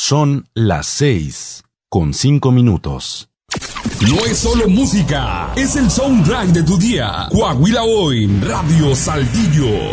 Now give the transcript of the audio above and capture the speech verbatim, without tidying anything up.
Son las seis con cinco minutos. No es solo música, es el soundtrack de tu día. Coahuila Hoy, Radio Saltillo.